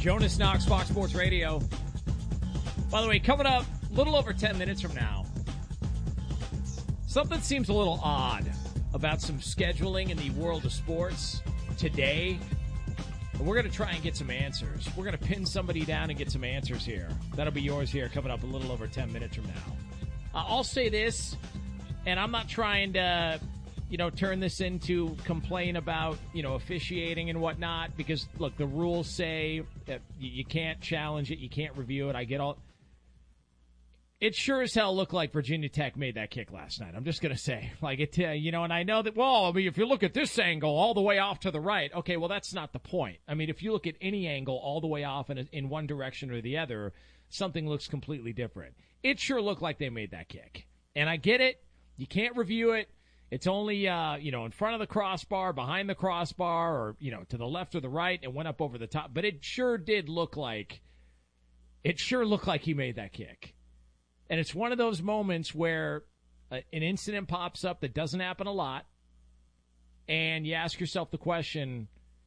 Jonas Knox, Fox Sports Radio. By the way, coming up a little over 10 minutes from now, something seems a little odd about some scheduling in the world of sports today. And we're going to try and get some answers. We're going to pin somebody down and get some answers here. That'll be yours here coming up a little over 10 minutes from now. I'll say this, and I'm not trying to, turn this into complain about, officiating and whatnot, because, look, the rules say that you can't challenge it, you can't review it. I get all. It sure as hell looked like Virginia Tech made that kick last night. I'm just going to say, and I know that, if you look at this angle all the way off to the right, okay, well, that's not the point. I mean, if you look at any angle all the way off in one direction or the other, something looks completely different. It sure looked like they made that kick. And I get it. You can't review it. It's only, in front of the crossbar, behind the crossbar, or, to the left or the right, and went up over the top. But it sure looked like he made that kick. And it's one of those moments where an incident pops up that doesn't happen a lot, and you ask yourself the question,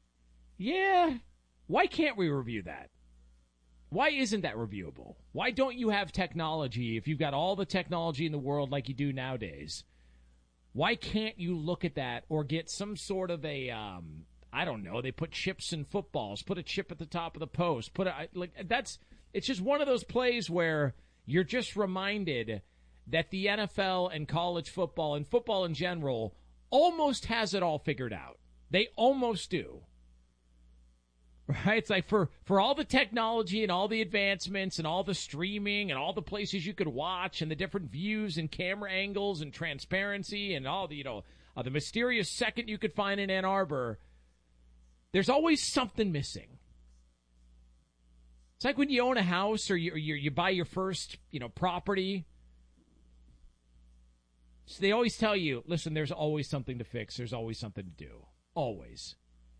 why can't we review that? Why isn't that reviewable? Why don't you have technology, if you've got all the technology in the world like you do nowadays? Why can't you look at that or get some sort of a, I don't know, they put chips in footballs, put a chip at the top of the post, it's just one of those plays where you're just reminded that the NFL and college football and football in general almost has it all figured out. They almost do. Right? It's like for all the technology and all the advancements and all the streaming and all the places you could watch and the different views and camera angles and transparency and all the, the mysterious second you could find in Ann Arbor, there's always something missing. It's like when you own a house or you buy your first, property. So they always tell you, listen, there's always something to fix. There's always something to do. Always.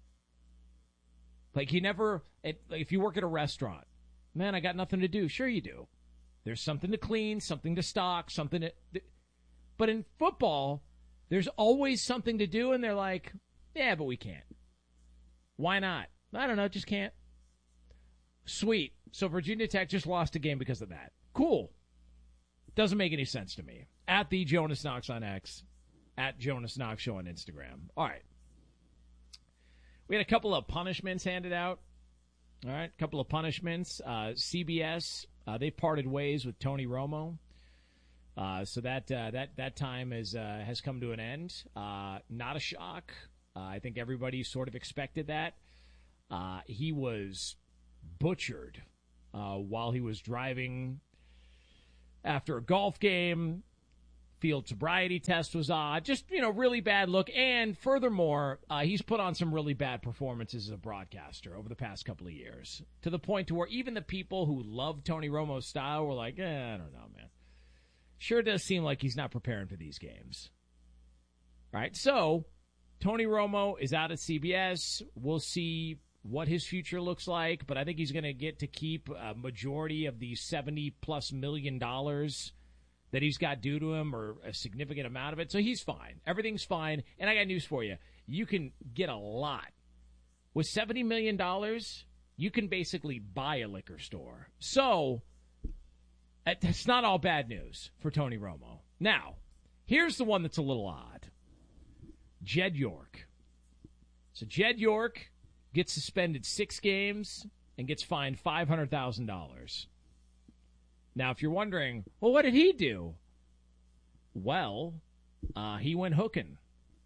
Like if you work at a restaurant, man, I got nothing to do. Sure you do. There's something to clean, something to stock, but in football, there's always something to do, and they're like, yeah, but we can't. Why not? I don't know, just can't. Sweet. So Virginia Tech just lost a game because of that. Cool. Doesn't make any sense to me. At the Jonas Knox on X, at Jonas Knox Show on Instagram. All right. We had a couple of punishments handed out. All right, a couple of punishments. CBS, they parted ways with Tony Romo. So that time has come to an end. Not a shock. I think everybody sort of expected that. He was butchered while he was driving after a golf game. Field sobriety test was odd. Just, really bad look. And furthermore, he's put on some really bad performances as a broadcaster over the past couple of years, to the point to where even the people who love Tony Romo's style were like, I don't know, man. Sure does seem like he's not preparing for these games. All right, so Tony Romo is out at CBS. We'll see what his future looks like, but I think he's going to get to keep a majority of the $70+ million that he's got due to him, or a significant amount of it. So he's fine. Everything's fine. And I got news for you. You can get a lot. With $70 million, you can basically buy a liquor store. So that's not all bad news for Tony Romo. Now, here's the one that's a little odd. Jed York. So Jed York gets suspended 6 games and gets fined $500,000. Now, if you're wondering, well, what did he do? Well, he went hooking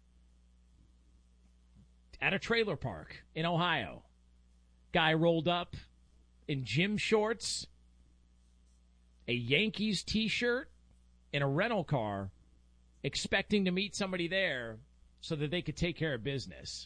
at a trailer park in Ohio. Guy rolled up in gym shorts, a Yankees T-shirt, in a rental car, expecting to meet somebody there so that they could take care of business.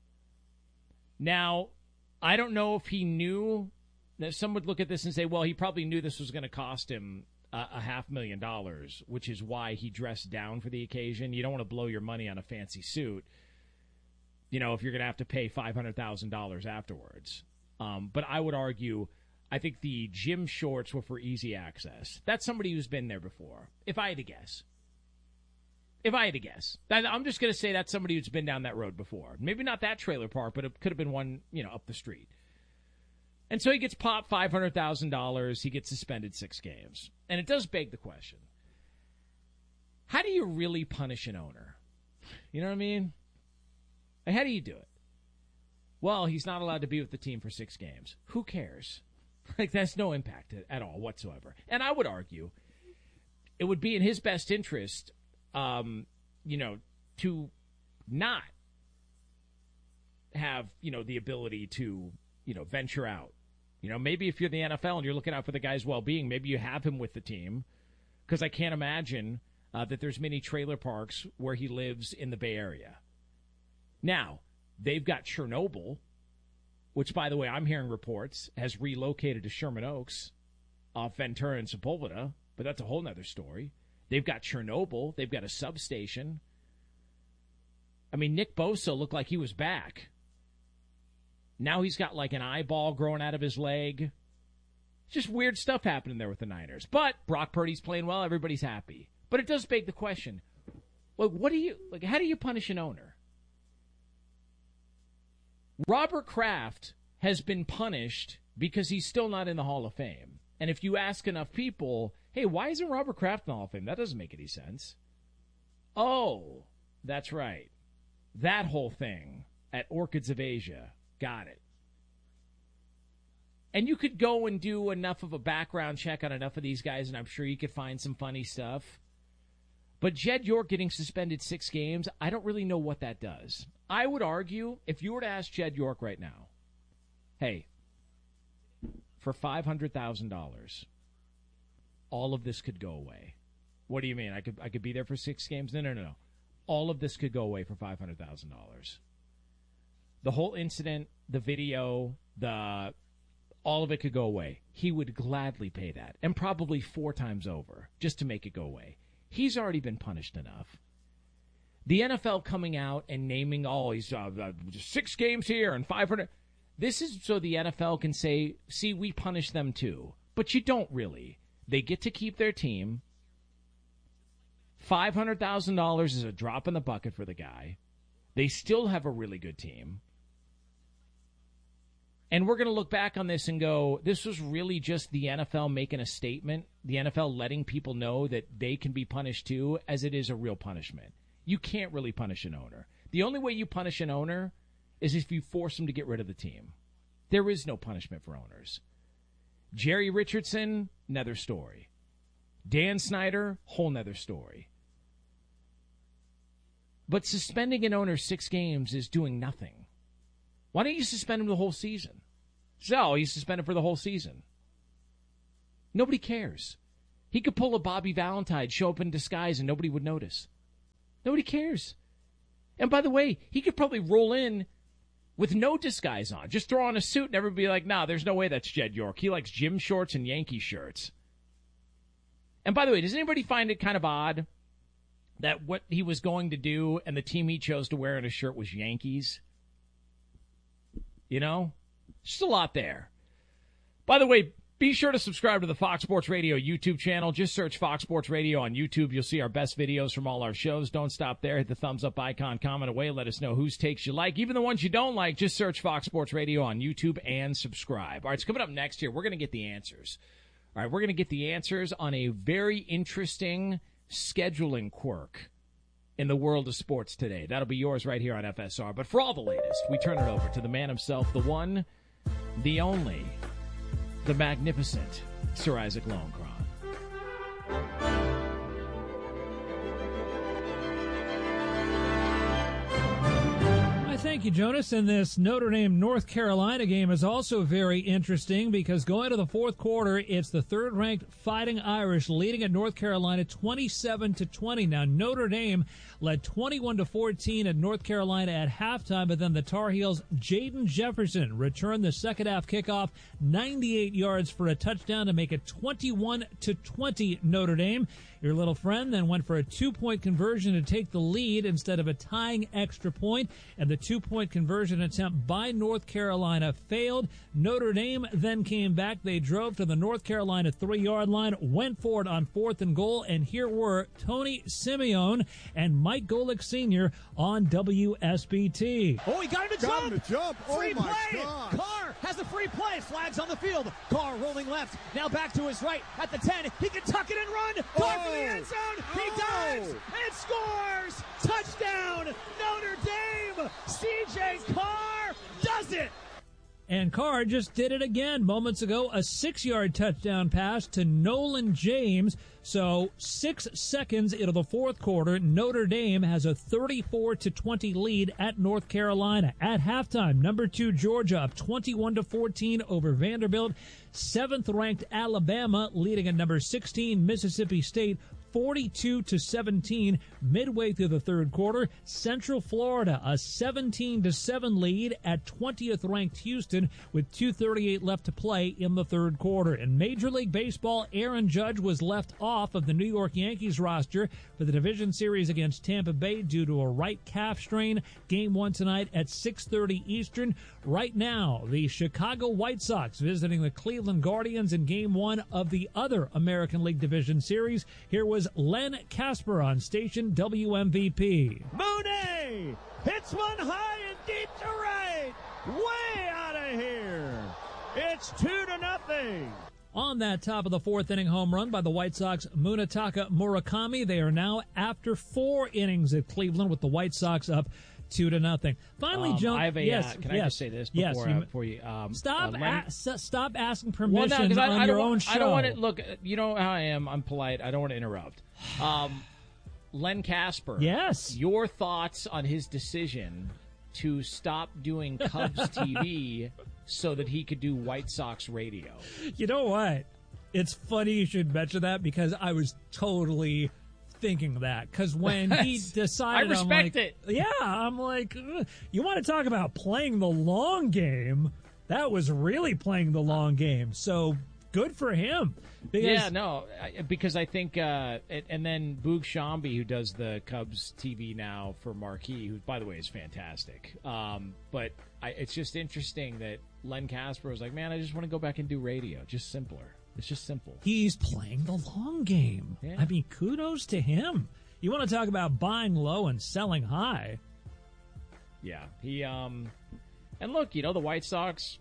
Now, I don't know if he knew. Now, some would look at this and say, well, he probably knew this was going to cost him $500,000, which is why he dressed down for the occasion. You don't want to blow your money on a fancy suit, if you're going to have to pay $500,000 afterwards. But I would argue, I think the gym shorts were for easy access. That's somebody who's been there before, if I had to guess. I'm just going to say that's somebody who's been down that road before. Maybe not that trailer park, but it could have been one, up the street. And so he gets popped $500,000. He gets suspended 6 games. And it does beg the question, how do you really punish an owner? You know what I mean? Like, how do you do it? Well, he's not allowed to be with the team for 6 games. Who cares? Like, that's no impact at all whatsoever. And I would argue it would be in his best interest, to not have, the ability to, venture out. Maybe if you're the NFL and you're looking out for the guy's well-being, maybe you have him with the team. Because I can't imagine that there's many trailer parks where he lives in the Bay Area. Now, they've got Chernobyl, which, by the way, I'm hearing reports, has relocated to Sherman Oaks off Ventura and Sepulveda, but that's a whole nother story. They've got Chernobyl. They've got a substation. I mean, Nick Bosa looked like he was back. Now he's got like an eyeball growing out of his leg. Just weird stuff happening there with the Niners. But Brock Purdy's playing well. Everybody's happy. But it does beg the question, how do you punish an owner? Robert Kraft has been punished because he's still not in the Hall of Fame. And if you ask enough people, hey, why isn't Robert Kraft in the Hall of Fame? That doesn't make any sense. Oh, that's right. That whole thing at Orchids of Asia. Got it. And you could go and do enough of a background check on enough of these guys, and I'm sure you could find some funny stuff. But Jed York getting suspended 6 games, I don't really know what that does. I would argue, if you were to ask Jed York right now, hey, for $500,000, all of this could go away. What do you mean? I could be there for 6 games? No. All of this could go away for $500,000. The whole incident, the video, all of it could go away. He would gladly pay that, and probably 4 times over, just to make it go away. He's already been punished enough. The NFL coming out and naming, he's 6 games here and 500. This is so the NFL can say, see, we punish them too. But you don't really. They get to keep their team. $500,000 is a drop in the bucket for the guy. They still have a really good team. And we're going to look back on this and go, this was really just the NFL making a statement, the NFL letting people know that they can be punished too, as it is a real punishment. You can't really punish an owner. The only way you punish an owner is if you force him to get rid of the team. There is no punishment for owners. Jerry Richardson, another story. Dan Snyder, whole nother story. But suspending an owner 6 games is doing nothing. Why don't you suspend him the whole season? So he's suspended for the whole season. Nobody cares. He could pull a Bobby Valentine, show up in disguise, and nobody would notice. Nobody cares. And by the way, he could probably roll in with no disguise on. Just throw on a suit and everybody be like, nah, there's no way that's Jed York. He likes gym shorts and Yankee shirts. And by the way, does anybody find it kind of odd that what he was going to do and the team he chose to wear in his shirt was Yankees? Just a lot there. By the way, be sure to subscribe to the Fox Sports Radio YouTube channel. Just search Fox Sports Radio on YouTube. You'll see our best videos from all our shows. Don't stop there. Hit the thumbs up icon, comment away. Let us know whose takes you like. Even the ones you don't like, just search Fox Sports Radio on YouTube and subscribe. All right, it's coming up next here. We're going to get the answers. All right, we're going to get the answers on a very interesting scheduling quirk in the world of sports today. That'll be yours right here on FSR. But for all the latest, we turn it over to the man himself, the one, the only, the magnificent Sir Isaac Lowenkron. Thank you, Jonas. And this Notre Dame-North Carolina game is also very interesting because going to the fourth quarter, it's the third-ranked Fighting Irish leading at North Carolina 27-20. Now, Notre Dame led 21-14 at North Carolina at halftime, but then the Tar Heels' Jaden Jefferson returned the second-half kickoff 98 yards for a touchdown to make it 21-20 Notre Dame. Your little friend then went for a 2-point conversion to take the lead instead of a tying extra point, and the 2-point conversion attempt by North Carolina failed. Notre Dame then came back. They drove to the North Carolina 3-yard line, went for it on 4th and goal, and here were Tony Simeone and Mike Golick Sr. on WSBT. Oh, he got him to jump! Oh, free my play! God. Carr has a free play. flags on the field. Carr rolling left, now back to his right at the 10. He can tuck it and run. Carr for the end zone. He dives and scores. Touchdown, Notre Dame. C.J. Carr does it. And Carr just did it again moments ago, a 6-yard touchdown pass to Nolan James. So 6 seconds into the fourth quarter, Notre Dame has a 34-20 lead at North Carolina. At halftime, number 2 Georgia up 21-14 over Vanderbilt. 7th-ranked Alabama leading at number 16 Mississippi State 42-17 midway through the third quarter. Central Florida a 17-7 lead at 20th-ranked Houston with 2:38 left to play in the third quarter. In Major League Baseball, Aaron Judge was left off of the New York Yankees roster for the division series against Tampa Bay due to a right calf strain. Game 1 tonight at 6:30 Eastern. Right now, the Chicago White Sox visiting the Cleveland Guardians in Game 1 of the other American League Division Series. Here was Len Casper on station WMVP. Mooney hits one high and deep to right. Way out of here. It's 2-0. On that top of the fourth inning home run by the White Sox, Munetaka Murakami. They are now after 4 innings at Cleveland with the White Sox up 2-0. Finally, Jones. I have a. Yes, can I just say this before you? Stop asking permission well, no, on your own show. I don't want to look. You know how I am. I'm polite. I don't want to interrupt. Len Casper. Yes. Your thoughts on his decision to stop doing Cubs TV so that he could do White Sox radio? You know what? It's funny you should mention that because I was totally thinking that. Because when he decided, I respect it. Yeah, I'm like, you want to talk about playing the long game? That was really playing the long game. So good for him. Because I think, and then Boog Shambi, who does the Cubs TV now for Marquee, who, by the way, is fantastic. But it's just interesting that Len Casper was like, man, I just want to go back and do radio. Just simpler. It's just simple. He's playing the long game. Yeah. I mean, kudos to him. You want to talk about buying low and selling high. Yeah. He, and look, the White Sox,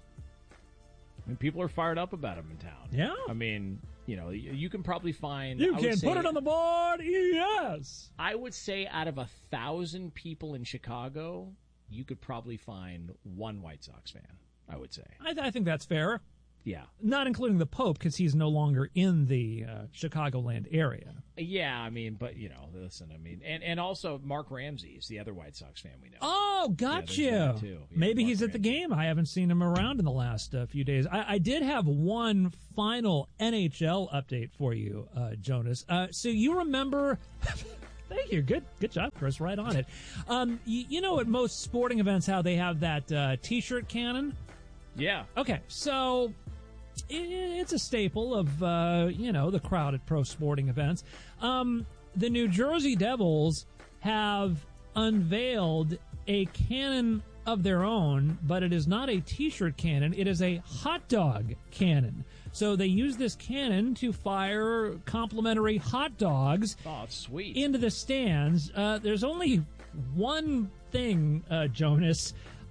I mean, people are fired up about him in town. Yeah. I mean, you can probably find... You can put it on the board, yes. I would say out of 1,000 people in Chicago, you could probably find one White Sox fan, I would say. I think that's fair. Yeah. Not including the Pope, because he's no longer in the Chicagoland area. Yeah, I mean, but, listen, I mean, and also Mark Ramsey is the other White Sox fan we know. Oh, gotcha. Yeah, maybe Mark he's at the Ramsey. game. I haven't seen him around in the last few days. I did have one final NHL update for you, Jonas. So you remember... Thank you. Good job, Chris. Right on it. You know at most sporting events how they have that T-shirt cannon? Yeah. Okay, so... It's a staple of, the crowd at pro sporting events. The New Jersey Devils have unveiled a cannon of their own, but it is not a T-shirt cannon. It is a hot dog cannon. So they use this cannon to fire complimentary hot dogs sweet. into the stands. There's only one thing, Jonas.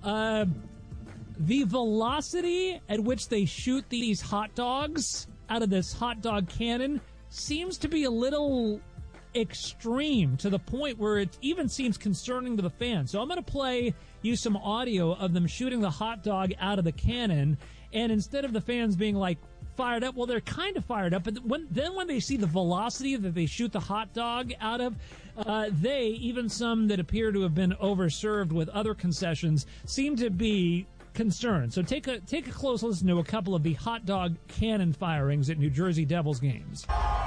The velocity at which they shoot these hot dogs out of this hot dog cannon seems to be a little extreme to the point where it even seems concerning to the fans. So I'm going to play you some audio of them shooting the hot dog out of the cannon, and instead of the fans being like fired up, well, they're kind of fired up, but when they see the velocity that they shoot the hot dog out of, even some that appear to have been overserved with other concessions, seem to be concerned. So take a close listen to a couple of the hot dog cannon firings at New Jersey Devils games.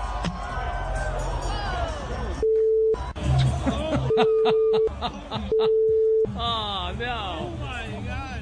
Oh, no. Oh, my God.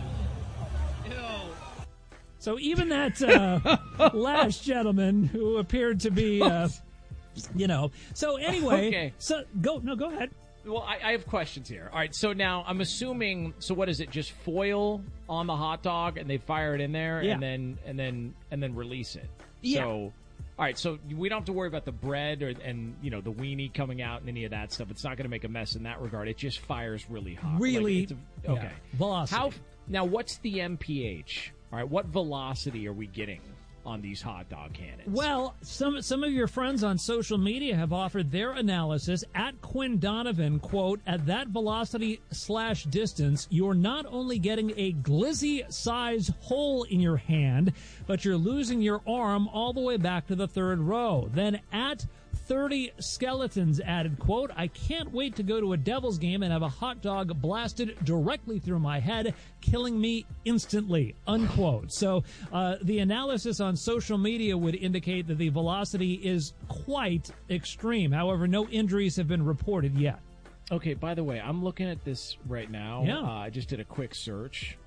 So even that last gentleman who appeared to be, So anyway, okay. Go ahead. Well, I have questions here. All right, so now I'm assuming. So what is it? Just foil on the hot dog, and they fire it in there, yeah. and then release it. Yeah. So, all right, so we don't have to worry about the bread and the weenie coming out and any of that stuff. It's not going to make a mess in that regard. It just fires really hot. Really, okay. Yeah. Velocity. Now, what's the MPH All right, what velocity are we getting on these hot dog cannons? Well, some of your friends on social media have offered their analysis. At Quinn Donovan, quote, at that velocity/distance, you're not only getting a glizzy-size hole in your hand, but you're losing your arm all the way back to the third row. Then at 30 Skeletons added, quote, I can't wait to go to a Devils game and have a hot dog blasted directly through my head, killing me instantly, unquote. So the analysis on social media would indicate that the velocity is quite extreme. However, no injuries have been reported yet. Okay, by the way, I'm looking at this right now. Yeah. I just did a quick search.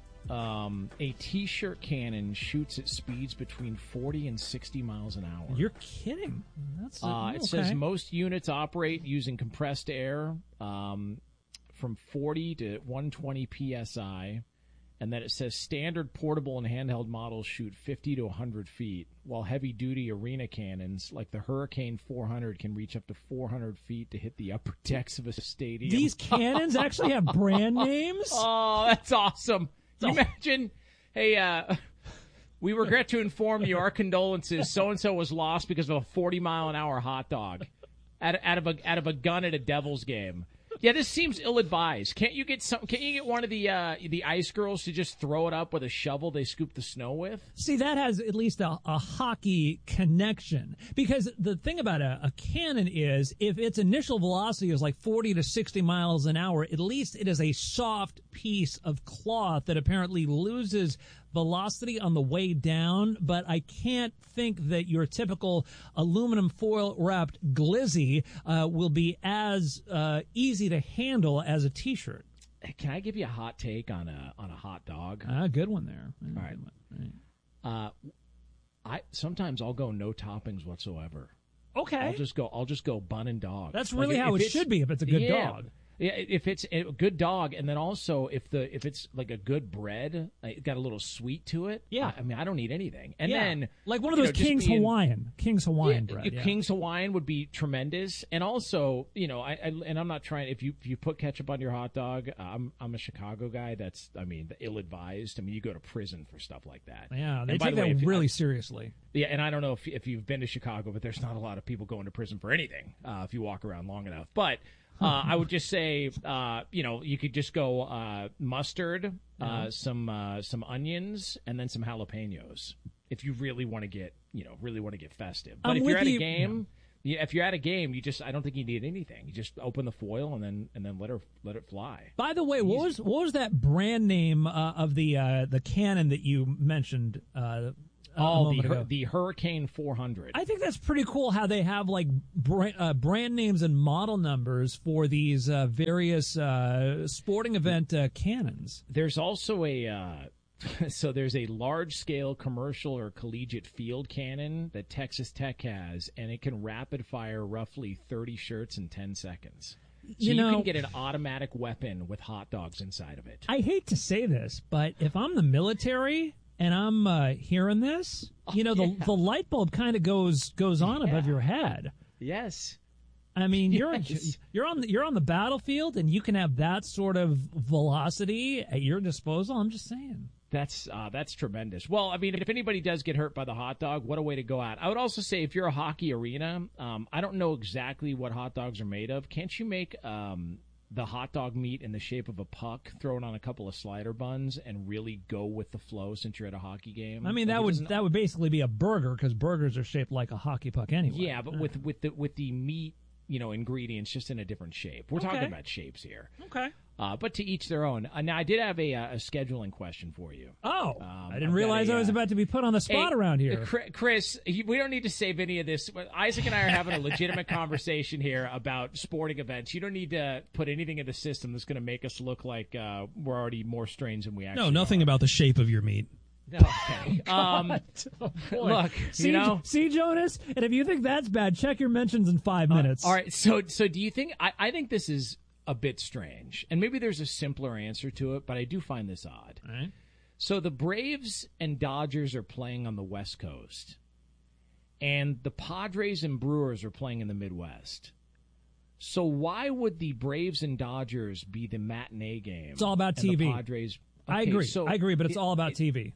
A T-shirt cannon shoots at speeds between 40 and 60 miles an hour. You're kidding. That's It says most units operate using compressed air from 40 to 120 psi, and then it says standard portable and handheld models shoot 50 to 100 feet, while heavy-duty arena cannons like the Hurricane 400 can reach up to 400 feet to hit the upper decks of a stadium. These cannons actually have brand names? Oh, that's awesome. Can you imagine? Hey, we regret to inform you our condolences. So-and-so was lost because of a 40-mile-an-hour hot dog out of a gun at a Devils game. Yeah, this seems ill-advised. Can't you get one of the ice girls to just throw it up with a shovel they scoop the snow with? See, that has at least a hockey connection. Because the thing about a cannon is, if its initial velocity is like 40 to 60 miles an hour, at least it is a soft piece of cloth that apparently loses velocity on the way down, but I can't think that your typical aluminum foil wrapped glizzy will be as easy to handle as a T-shirt. Can I give you a hot take on a hot dog? Good one there. All right. Sometimes I'll go no toppings whatsoever. Okay. I'll just go bun and dog. That's really how it should be if it's a good dog. Yeah, if it's a good dog, and then also if it's like a good bread, it got a little sweet to it. Yeah, I mean, I don't need anything. And then like one of those King's Hawaiian bread. Yeah. King's Hawaiian would be tremendous. And also, I'm not trying. If you put ketchup on your hot dog, I'm a Chicago guy. That's ill-advised. I mean, you go to prison for stuff like that. Yeah, they take that really seriously. Yeah, and I don't know if you've been to Chicago, but there's not a lot of people going to prison for anything if you walk around long enough. But I would just say, you could just go mustard, some onions, and then some jalapenos if you really want to get, festive. But if you're at a game, I don't think you need anything. You just open the foil and then let it fly. By the way, what was that brand name of the cannon that you mentioned? The Hurricane 400. I think that's pretty cool how they have like brand names and model numbers for these various sporting event cannons. There's also there's a large-scale commercial or collegiate field cannon that Texas Tech has, and it can rapid fire roughly 30 shirts in 10 seconds. So you can get an automatic weapon with hot dogs inside of it. I hate to say this, but if I'm the military and I'm hearing this, the light bulb kind of goes on above your head. Yes. I mean, you're on the battlefield and you can have that sort of velocity at your disposal. I'm just saying. That's tremendous. Well, I mean, if anybody does get hurt by the hot dog, what a way to go out. I would also say if you're a hockey arena, I don't know exactly what hot dogs are made of. Can't you make the hot dog meat in the shape of a puck, throw it on a couple of slider buns, and really go with the flow since you're at a hockey game? I mean, that would basically be a burger because burgers are shaped like a hockey puck anyway. Yeah, but with the meat, ingredients just in a different shape. We're talking about shapes here. Okay. But to each their own. Now, I did have a scheduling question for you. Oh, I didn't realize I was about to be put on the spot around here. Chris, we don't need to save any of this. Isaac and I are having a legitimate conversation here about sporting events. You don't need to put anything in the system that's going to make us look like we're already more strange than we actually are. No, nothing about the shape of your meat. Okay. Look, see, Jonas, and if you think that's bad, check your mentions in 5 minutes. All right. So do you think? I think this is a bit strange, and maybe there's a simpler answer to it, but I do find this odd. All right. So the Braves and Dodgers are playing on the West Coast, and the Padres and Brewers are playing in the Midwest. So why would the Braves and Dodgers be the matinee game? It's all about TV. The Padres. Okay, I agree, but it's all about TV.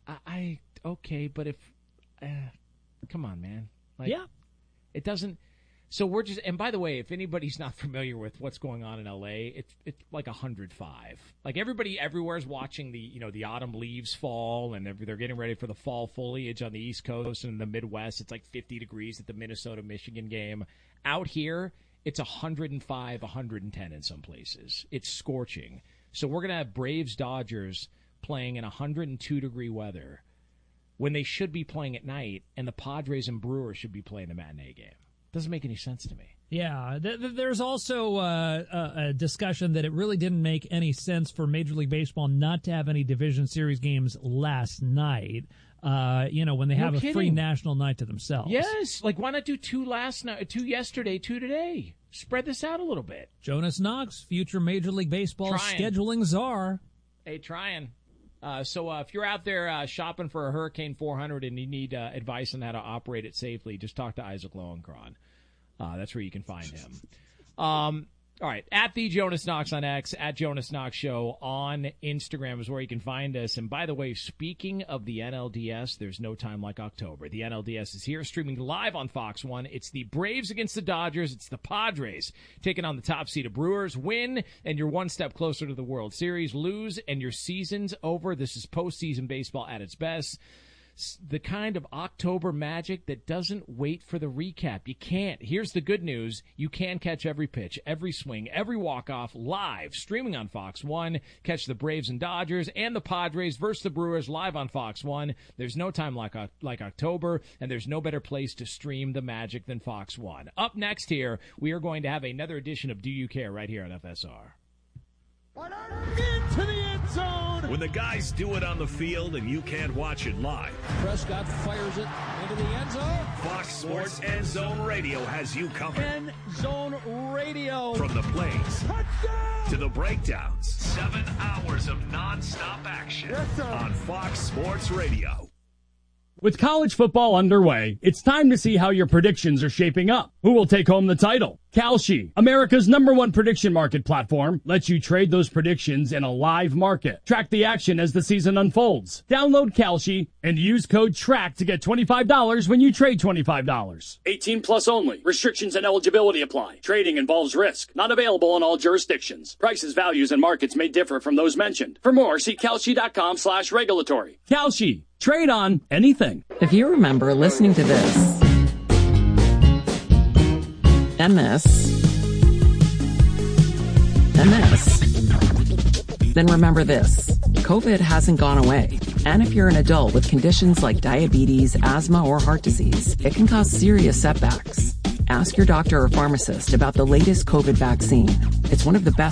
Okay, but if come on, man. Yeah. It doesn't. So we're just, and by the way, if anybody's not familiar with what's going on in LA, it's like 105. Like everybody everywhere is watching the autumn leaves fall, and they're getting ready for the fall foliage on the East Coast and the Midwest. It's like 50 degrees at the Minnesota-Michigan game. Out here, it's 105, 110 in some places. It's scorching. So we're going to have Braves-Dodgers playing in 102-degree weather when they should be playing at night, and the Padres and Brewers should be playing the matinee game. Doesn't make any sense to me. Yeah, there's also a discussion that it really didn't make any sense for Major League Baseball not to have any division series games last night, when they have a free national night to themselves. Yes, like why not do two last night, 2 yesterday, 2 today? Spread this out a little bit. Jonas Knox, future Major League Baseball scheduling czar. Hey, trying. So if you're out there shopping for a Hurricane 400 and you need advice on how to operate it safely, just talk to Isaac Lowenkron. That's where you can find him. All right, at the Jonas Knox on X, at Jonas Knox Show on Instagram is where you can find us. And by the way, speaking of the NLDS, there's no time like October. The NLDS is here, streaming live on Fox 1. It's the Braves against the Dodgers. It's the Padres taking on the top seed of Brewers. Win, and you're one step closer to the World Series. Lose, and your season's over. This is postseason baseball at its best. The kind of October magic that doesn't wait for the recap. You can't. Here's the good news. You can catch every pitch, every swing, every walk-off live, streaming on Fox 1. Catch the Braves and Dodgers and the Padres versus the Brewers live on Fox 1. There's no time like October, and there's no better place to stream the magic than Fox 1. Up next here, we are going to have another edition of Do You Care right here on FSR. Into the end zone. When the guys do it on the field and you can't watch it live, Prescott fires it into the end zone. Fox Sports End Zone Radio has you covered. End Zone Radio. From the plays Touchdown to the breakdowns, 7 hours of nonstop action on Fox Sports Radio. With college football underway, it's time to see how your predictions are shaping up. Who will take home the title? Kalshi, America's #1 prediction market platform, lets you trade those predictions in a live market. Track the action as the season unfolds. Download Kalshi and use code TRACK to get $25 when you trade $25. 18 plus only. Restrictions and eligibility apply. Trading involves risk. Not available in all jurisdictions. Prices, values, and markets may differ from those mentioned. For more, see Kalshi.com/regulatory. Kalshi. Trade on anything. If you remember listening to this, and this, and this, then remember this. COVID hasn't gone away. And if you're an adult with conditions like diabetes, asthma, or heart disease, it can cause serious setbacks. Ask your doctor or pharmacist about the latest COVID vaccine. It's one of the best